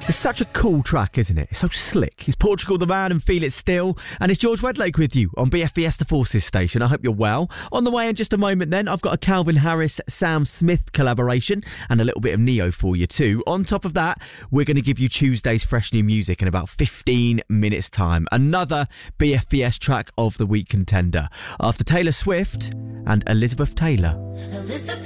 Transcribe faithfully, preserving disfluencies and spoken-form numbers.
It's such a cool track, isn't it? It's so slick. It's Portugal the Man and Feel It Still. And it's George Wedlake with you on B F Fiesta Forces station. I hope you're well. On the way in just a moment then, I've got a Calvin Harris, Sam Smith collaboration and a little bit of Neo for you too. On top of that, we're going to give you Tuesday's fresh new music in about fifteen minutes time. Another B F F S track of the week contender. After Taylor Swift and Elizabeth Taylor. Elizabeth.